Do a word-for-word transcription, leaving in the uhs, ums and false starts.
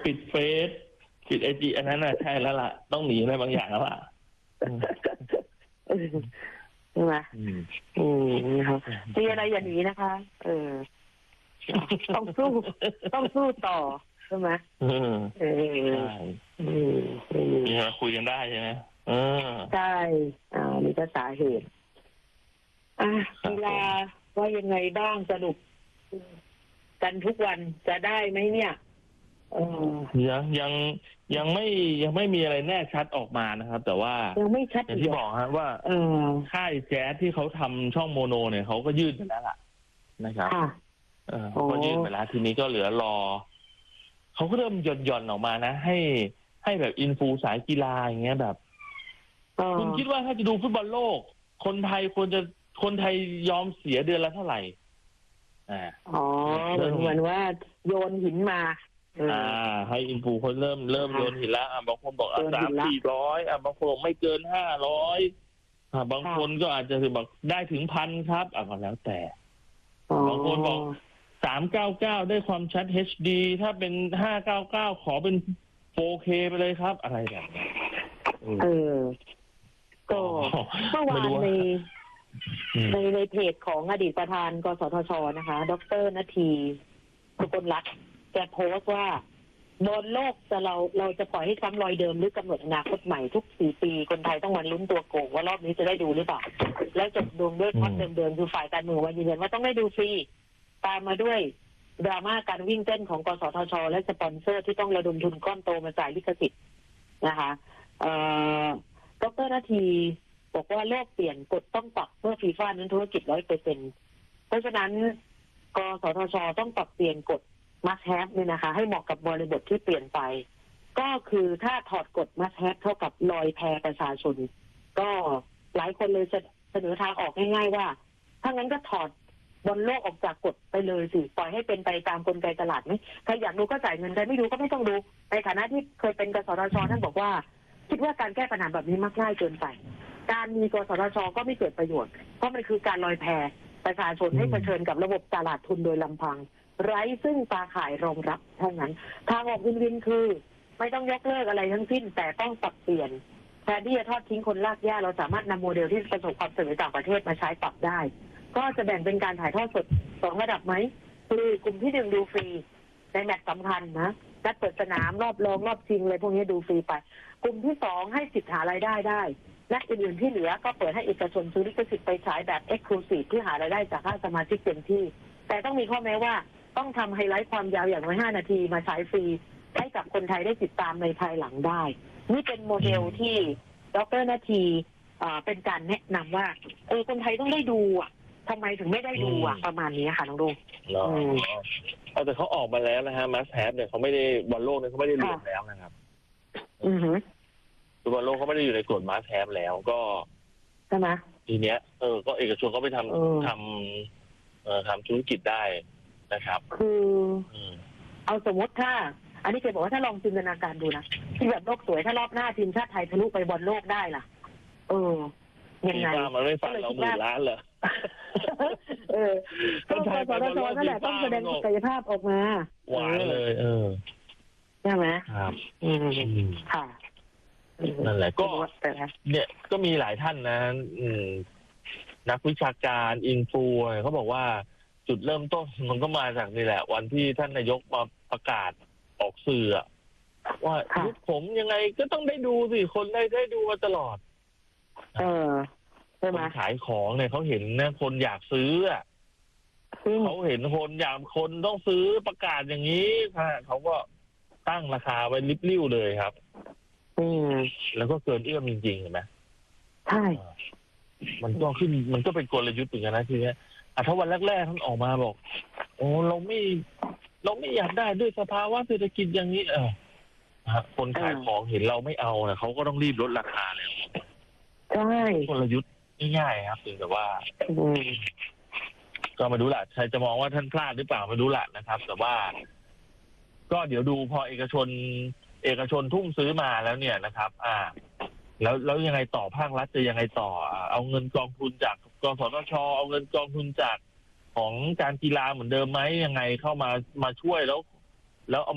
ปิดเฟซปิดไอจีอันนั้นน่ะใช่แล้วล่ะต้องหนีอะไรบางอย่างแล้วล่ะใช่ไหมอืมครับมีอะไรอย่าหนีนะคะ เออต้องสู้ต้องสู้ต่อใช่ไหมเออเออมีอะไรคุยกันได้ใช่ไหมเออใช่อ่านี่ก็สาเหตุอ่ะเวลาว่ายังไงบ้างสนุกกันทุกวันจะได้ไหมเนี่ยยังยังยังไม่ยังไม่มีอะไรแน่ชัดออกมานะครับแต่ว่ายังไม่ชัดอย่างที่บอกฮะว่าค่ายแจ๊สที่เขาทำช่องโมโนเนี่ยเขาก็ยื่นไปแล้วล่ะนะครับเออเขาก็ยื่นไปแล้วทีนี้ก็เหลือรอเขาก็เริ่มหย่อนหย่อนออกมานะให้ให้แบบอินฟูสายกีฬาอย่างเงี้ยแบบคุณคิดว่าถ้าจะดูฟุตบอลโลกคนไทยควรจะคนไทยยอมเสียเดือนละเท่าไหร่อ่าอ๋อเหมือนว่าโยนหินมาอ่าให้อินฟูคนเริ่มเริ่มโยนหินแล้วอ่ะบางคนบอกอ่ะสามสี่ร้อยอ่ะบางคนไม่เกินห้าร้อยอ่าบางคนก็อาจจะถึงบอกได้ถึงพันครับอ่ะก็แล้วแต่บางคนบอกสามเก้าเก้าได้ความชัด เอช ดี ถ้าเป็นห้าเก้าเก้าขอเป็น โฟร์เค ไปเลยครับอะไรแบบนี้เออก็เมื่อวานในในในเพจของอดีตประธานกสทชนะคะ ดร.ณทีสุกลรัตน์แกโพสต์ว่าบนโลกจะเราเราจะปล่อยให้ซ้ำรอยเดิมหรือกำหนดอนาคตใหม่ทุกสี่ปีคนไทยต้องวันลุ้นตัวโกงว่ารอบนี้จะได้ดูหรือเปล่าแล้วจบดวงด้วยพอดเดิมๆคือฝ่ายการเมืองวันยืนยันว่าต้องได้ดูฟรีตามมาด้วยดราม่าการวิ่งเต้นของกสทชและสปอนเซอร์ที่ต้องระดมทุนก้อนโตมาจ่ายลิขสิทธิ์นะคะดร.ณทีบอกว่าโลกเปลี่ยนกฎต้องปรับเมื่อฟีฟ่านั้นธุรกิจร้อยเปอร์เซ็นต์เพราะฉะนั้นกสทชต้องปรับเปลี่ยนกฎ must have เนี่ยนะคะให้เหมาะกับบริบทที่เปลี่ยนไปก็คือถ้าถอดกฎ must have เท่ากับลอยแพประชาชนก็หลายคนเลยเสนอทางออกง่ายๆว่าถ้างั้นก็ถอดบนโลกออกจากกฎไปเลยสิปล่อยให้เป็นไปตามกลไกตลาดไหมใครอยากดูก็จ่ายเงินใครไม่ดูก็ไม่ต้องดูในฐานะที่เคยเป็นกสทชท่านบอกว่าคิดว่าการแก้ปัญหาแบบนี้มักง่ายเกินไปการมีกสทชก็ไม่เกิดประโยชน์เพราะมันคือการลอยแพประชาชนให้เผชิญกับระบบตลาดทุนโดยลำพังไร้ซึ่งตาข่ายรองรับเท่านั้นทางออกวินๆคือไม่ต้องยกเลิกอะไรทั้งสิ้นแต่ต้องปรับเปลี่ยนแทนที่จะทอดทิ้งคนลากย่าเราสามารถนำโมเดลที่ประสบความสำเร็จต่างประเทศมาใช้ปรับได้ก็จะแบ่งเป็นการถ่ายทอดสดสองระดับไหมคือกลุ่มที่หนึ่งดูฟรีในแมตช์สำคัญนะนัดเปิดสนามรอบรองรอบชิงเลยพวกนี้ดูฟรีไปกลุ่มที่สองให้สิทธิ์หารายได้ได้และอื่นๆที่เหลือก็เปิดให้เอกชนซื้อลิขสิทธิ์ไปฉายแบบ Exclusive ที่หารายได้จากค่าสมาชิกเต็มที่แต่ต้องมีข้อแม้ว่าต้องทำไฮไลท์ความยาวอย่างน้อยห้านาทีมาฉายฟรีให้กับคนไทยได้ติดตามในภายหลังได้นี่เป็นโมเดลที่ดร.ณทีเป็นการแนะนำว่าเออคนไทยต้องได้ดูอ่ะทำไมถึงไม่ได้ดูอ่ะประมาณนี้ค่ะน้องดูเอาแต่เขาออกมาแล้วนะฮะมัสแฮปเนี่ยเขาไม่ได้บอลโลกเนี่ยเขาไม่ได้รวมแล้วนะครับอือฮึบอลโลกเขาไม่ได้อยู่ในกฎมัสแฮปแล้วก็ใช่ไหมทีเนี้ยเออก็เอกชนเขาไปทำทำเอ่อทำธุรกิจได้นะครับคือเอาสมมติถ้าอันนี้เคยบอกว่าถ้าลองจินตนาการดูนะที่แบบโลกสวยถ้ารอบหน้าทีมชาติไทยทะลุไปบอลโลกได้ล่ะเออยังไงมันไม่ฝันเราหมื่นล้านเหรอเออต้องกสทชนั่นแหละต้องแสดงศักยภาพออกมาหวานเลยเออใช่ไหมครับอืมค่ะนั่นแหละก็เนี่ยก็มีหลายท่านนะนักวิชาการอินฟูเขาบอกว่าจุดเริ่มต้นมันก็มาจากนี่แหละวันที่ท่านนายกมาประกาศออกสื่อว่ายุคผมยังไงก็ต้องได้ดูสิคนได้ได้ดูมาตลอดเออใช่ไหมขายของเนี่ยเขาเห็นนะคนอยากซื้ออ่ะเขาเห็นคนอยากคนต้องซื้อประกาศอย่างนี้เขาก็ตั้งราคาไว้ริบลิ่วเลยครับอืมแล้วก็เกินเอื้อมจริงๆเห็นไหมใช่มันก็ขึ้นมันก็เป็นกลยุทธ์เหมือนกันนะทีนี้อ่ะถ้าวันแรกๆท่านออกมาบอกโอ้เราไม่เราไม่อยากได้ด้วยสภาวะเศรษฐกิจอย่างนี้เออคนขายของเห็นเราไม่เอาเนี่ยเขาก็ต้องรีบลดราคาแล้วใช่กลยุทธ์ง่ายๆครับถึงแต่ว่าก็มาดูแหละใครจะมองว่าท่านพลาดหรือเปล่ามาดูแหละนะครับแต่ว่าก็เดี๋ยวดูพอเอกชนเอกชนทุ่มซื้อมาแล้วเนี่ยนะครับอ่าแล้วแล้วยังไงต่อภาครัฐจะยังไงต่อเอาเงินกองทุนจากกสทชเอาเงินกองทุนจากของการกีฬาเหมือนเดิมไหมยังไงเข้ามามาช่วยแล้วแล้ว